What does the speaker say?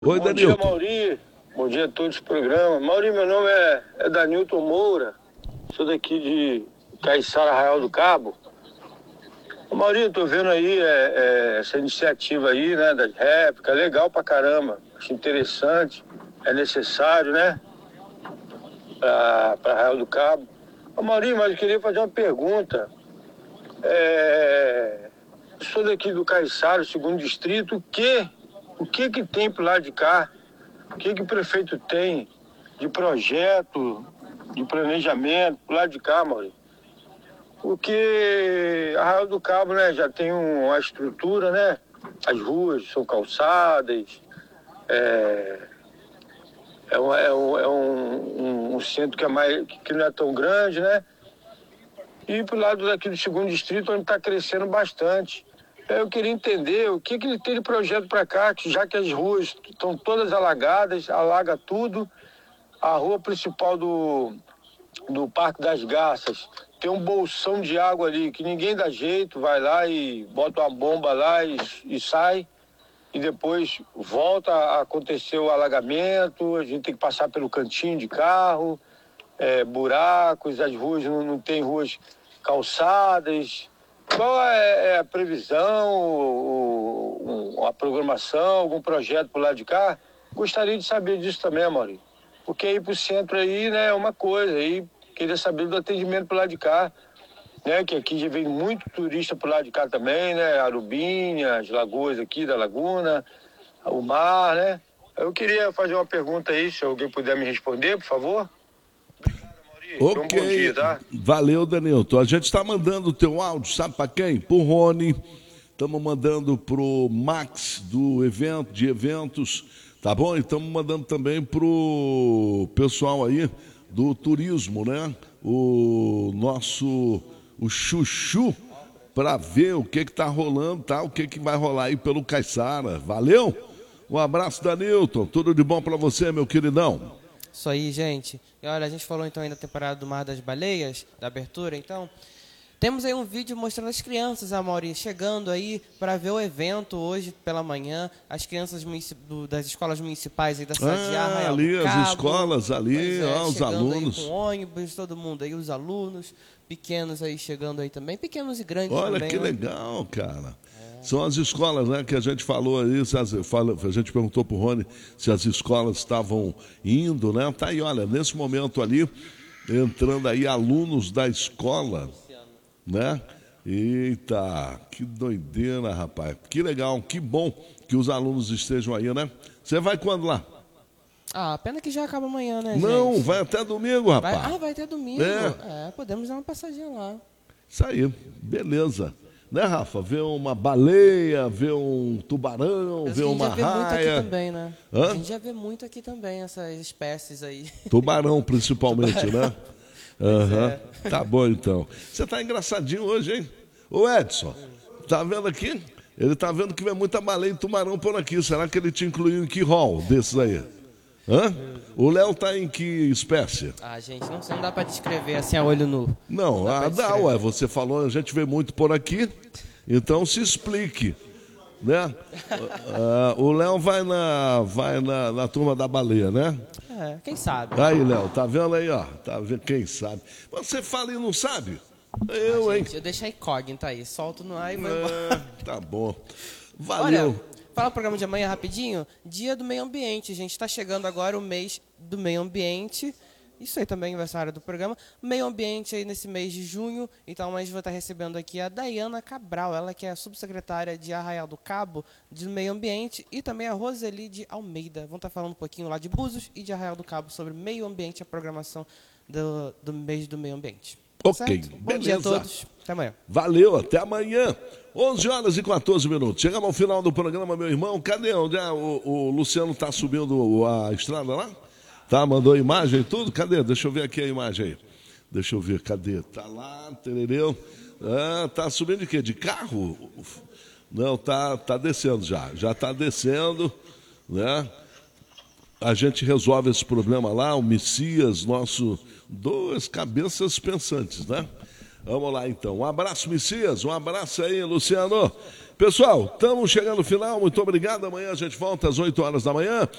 Oi, Bom dia, Danilton. Mauri. Bom dia a todos do programa. Mauri, meu nome é Danilton Moura. Sou daqui de Caiçara, Arraial do Cabo. Ô, Mauri, eu tô vendo aí essa iniciativa aí, né, das réplicas. Legal pra caramba. Acho interessante. É necessário, né, pra Arraial do Cabo. Ô, Mauri, mas eu queria fazer uma pergunta. Sou daqui do Caiçara, segundo distrito. O que tem pro lado de cá? O que o prefeito tem de projeto, de planejamento pro lado de cá, Maurício? Porque Arraial do Cabo, né, já tem uma estrutura, né? As ruas são calçadas, um centro que não é tão grande, né? E pro lado daqui do segundo distrito, onde está crescendo bastante. Eu queria entender o que ele tem de projeto para cá, já que as ruas estão todas alagadas, alaga tudo. A rua principal do Parque das Garças tem um bolsão de água ali que ninguém dá jeito, vai lá e bota uma bomba lá e sai. E depois volta a acontecer o alagamento, a gente tem que passar pelo cantinho de carro, buracos, as ruas não tem ruas calçadas. Qual é a previsão, a programação, algum projeto por lá de cá? Gostaria de saber disso também, Maurício. Porque ir para o centro aí, né, é uma coisa. Aí queria saber do atendimento por lá de cá, né? Que aqui já vem muito turista por lá de cá também, né? Arubinha, as lagoas aqui da Laguna, o mar, né? Eu queria fazer uma pergunta aí, se alguém puder me responder, por favor. Ok, Então, bom dia, tá? Valeu, Danilton. A gente está mandando o teu áudio, sabe para quem? Pro Rony. Estamos mandando pro Max de eventos, tá bom? E estamos mandando também pro pessoal aí do turismo, né? O Chuchu, para ver o que tá rolando, tá? O que vai rolar aí pelo Caiçara. Valeu? Um abraço, Danilton. Tudo de bom para você, meu queridão. Isso aí, gente. E olha, a gente falou então aí da temporada do Mar das Baleias, da abertura, então. Temos aí um vídeo mostrando as crianças, Amaury, chegando aí para ver o evento hoje pela manhã. As crianças das escolas municipais aí da cidade de Arraial do Cabo. As escolas ali, os alunos. Aí com ônibus, todo mundo aí, os alunos, pequenos aí chegando aí também, pequenos e grandes Olha também. Que legal, cara. São as escolas, né, que a gente falou aí, a gente perguntou pro Rony se as escolas estavam indo, né? Tá aí, olha, nesse momento ali, entrando aí alunos da escola, né? Eita, que doideira, rapaz. Que legal, que bom que os alunos estejam aí, né? Você vai quando lá? Ah, pena que já acaba amanhã, né, Não, gente? vai até domingo, rapaz. Vai até domingo? Podemos dar uma passadinha lá. Isso aí, beleza. Né, Rafa? Ver uma baleia, ver um tubarão, ver uma raia. A gente já vê muito aqui também, né? Hã? A gente já vê muito aqui também, essas espécies aí. Tubarão, principalmente, né? Uhum. Tá bom, então. Você tá engraçadinho hoje, hein? Ô, Edson, tá vendo aqui? Ele tá vendo que vem muita baleia e tubarão por aqui. Será que ele te incluiu em que rol desses aí? Hã? O Léo tá em que espécie? Ah, gente, não dá pra descrever assim a olho nu. Não, dá, ué. Você falou, a gente vê muito por aqui, então se explique, né? O Léo vai na turma da baleia, né? Quem sabe? Aí, Léo, tá vendo aí, ó? Tá vendo? Quem sabe? Você fala e não sabe? Hein? Eu deixo a incógnita aí, solto no ar e vou embora. Tá bom. Valeu. Olha, fala o programa de amanhã rapidinho. Dia do Meio Ambiente, gente. Está chegando agora o mês do Meio Ambiente. Isso aí também é aniversário do programa. Meio Ambiente aí nesse mês de junho. Então, a gente vai estar recebendo aqui a Dayana Cabral, ela que é a subsecretária de Arraial do Cabo de Meio Ambiente, e também a Roseli de Almeida. Vão estar falando um pouquinho lá de Búzios e de Arraial do Cabo sobre meio ambiente, a programação do mês do meio ambiente. Ok, certo? Bom dia a todos. Até amanhã. Valeu, até amanhã. 11 horas e 14 minutos. Chegamos ao final do programa, meu irmão. Cadê? Onde é? O Luciano tá subindo a estrada lá? Tá, mandou imagem e tudo? Cadê? Deixa eu ver aqui a imagem aí. Deixa eu ver, cadê? Tá lá, terereu. Tá subindo de quê? De carro? Não, tá descendo já. Já tá descendo, né? A gente resolve esse problema lá, o Messias, nosso... 2 cabeças pensantes, né? Vamos lá, então. Um abraço, Messias. Um abraço aí, Luciano. Pessoal, estamos chegando no final. Muito obrigado. Amanhã a gente volta às 8 horas da manhã.